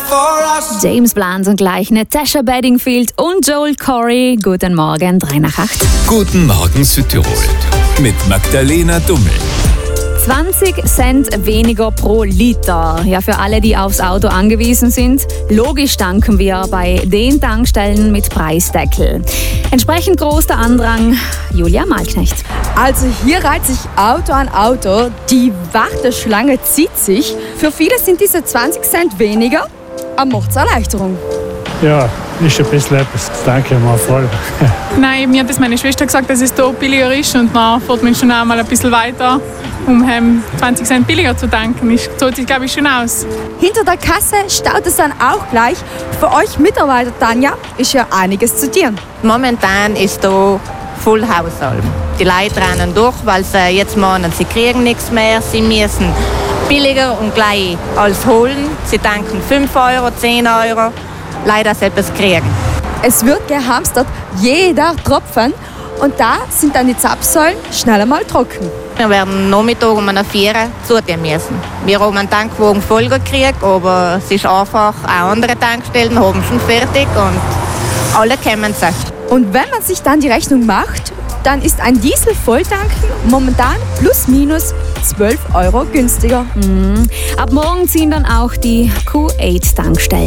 James Blunt und gleich Natasha Bedingfield und Joel Corey. Guten Morgen, 7:03. Guten Morgen Südtirol mit Magdalena Dummel. 20 Cent weniger pro Liter. Ja, für alle, die aufs Auto angewiesen sind. Logisch tanken wir bei den Tankstellen mit Preisdeckel. Entsprechend groß der Andrang. Julia Malknecht. Also hier reiht sich Auto an Auto. Die Warteschlange zieht sich. Für viele sind diese 20 Cent weniger eine Mordserleichterung. Ja, ist ein bisschen etwas. Danke mal voll. Nein, mir hat das meine Schwester gesagt, dass es hier billiger ist und dann fährt man schon einmal ein bisschen weiter, um 20 Cent billiger zu tanken. Das zahlt sich, glaube ich, schon aus. Hinter der Kasse staut es dann auch gleich. Für euch Mitarbeiter, Tanja, ist ja einiges zu tun. Momentan ist hier Full Haushalt. Die Leute rennen durch, weil sie jetzt meinen, sie kriegen nichts mehr. Sie müssen billiger und gleich alles holen. Sie tanken 5 Euro, 10 Euro. Leider etwas kriegen. Es wird gehamstert, jeder Tropfen. Und da sind dann die Zapfsäulen schnell einmal trocken. Wir werden Nachmittag um 4 Uhr zugehen müssen. Wir haben einen Tankwagen voll gekriegt, aber es ist einfach, auch andere Tankstellen haben schon fertig und alle kommen sie. Und wenn man sich dann die Rechnung macht, dann ist ein Diesel volltanken momentan plus minus 12 Euro günstiger. Ab morgen ziehen dann auch die Q8-Tankstellen.